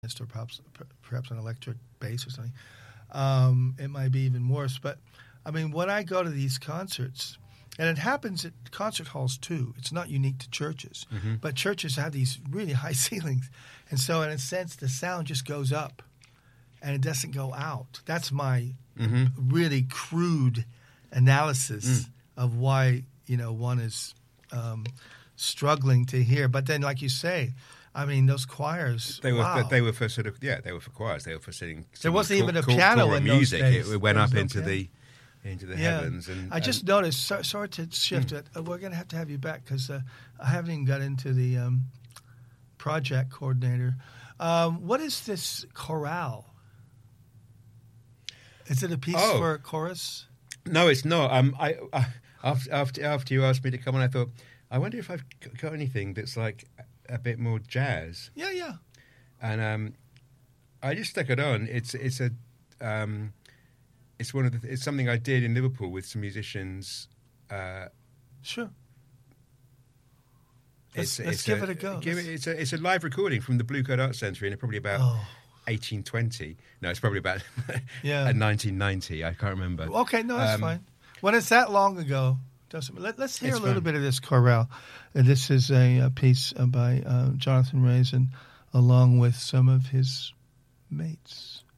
or perhaps an electric bass or something. It might be even worse. But I mean, when I go to these concerts, and it happens at concert halls too. It's not unique to churches, but churches have these really high ceilings, and so in a sense, the sound just goes up, and it doesn't go out. That's my really crude analysis of why one is struggling to hear. But then, like you say, I mean, those choirs. They were wow. they were for sort of they were for choirs. They were for singing. There wasn't even a piano in those music. days. It went up into piano. the heavens. And I just noticed. Sorry to shift it. We're going to have you back because I haven't even got into the project coordinator. What is this chorale? Is it a piece for a chorus? No, it's not. After you asked me to come on, I thought, I wonder if I've got anything that's like a bit more jazz. Yeah. And I just stuck it on. It's something I did in Liverpool with some musicians. Sure. Let's give it a go. It's a live recording from the Blue Coat Arts Centre in probably about 1820. No, it's probably about 1990. I can't remember. Okay, no, that's fine. When it's that long ago, let's hear a little fun. bit of this chorale. This is a piece by Jonathan Raisin, along with some of his mates.